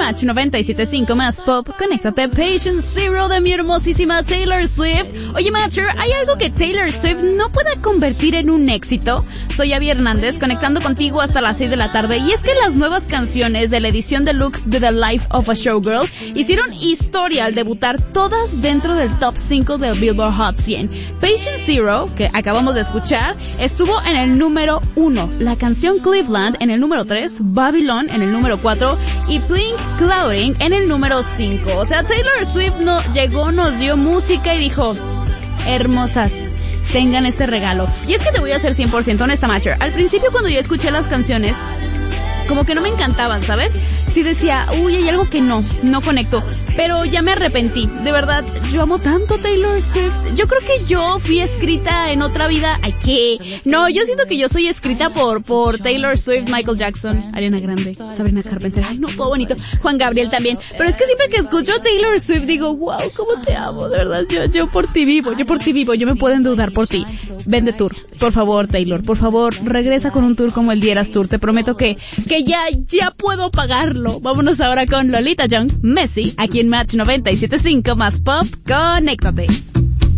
Match 97.5 más pop. Conéctate. Patient Zero de mi hermosísima Taylor Swift. Oye, Matcher, ¿hay algo que Taylor Swift no pueda convertir en un éxito? Soy Abby Hernández, conectando contigo hasta las 6 de la tarde. Y es que las nuevas canciones de la edición deluxe de The Life of a Showgirl hicieron historia al debutar todas dentro del top 5 del Billboard Hot 100. Patient Zero, que acabamos de escuchar, estuvo en el número 1. La canción Cleveland en el número 3, Babylon en el número 4 y Pink Clouding en el número 5. O sea, Taylor Swift llegó, nos dio música y dijo, hermosas, tengan este regalo. Y es que te voy a ser 100% honesta, Matcher. Al principio cuando yo escuché las canciones, como que no me encantaban, ¿sabes? Sí decía, uy, hay algo que no conecto. Pero ya me arrepentí. De verdad, yo amo tanto Taylor Swift. Yo creo que yo fui escrita en otra vida. Ay, ¿qué? No, yo siento que yo soy escrita por Taylor Swift, Michael Jackson, Ariana Grande, Sabrina Carpenter. Ay, no, todo bonito. Juan Gabriel también. Pero es que siempre que escucho a Taylor Swift digo, wow, cómo te amo, de verdad. Yo por ti vivo. Yo me puedo endeudar por ti. Vende tour. Por favor, Taylor, por favor, regresa con un tour como el Dieras Tour. Te prometo que ya puedo pagarlo. Vámonos ahora con Lolita Young, Messi, aquí en Match 97.5 más pop. Conéctate.